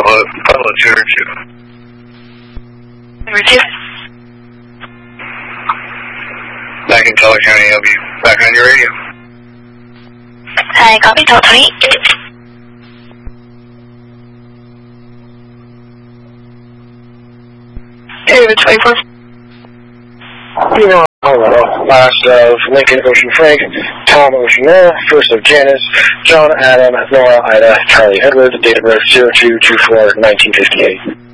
Pilot 202. Number 2. Back in Teller County, I'll be back on your radio. Hi, copy, Tower 28. David 24. Last of Lincoln Ocean Frank, Tom Ocean Noah, first of Janice, John Adam Nora Ida Charlie Edward, date of birth 02/24/1958.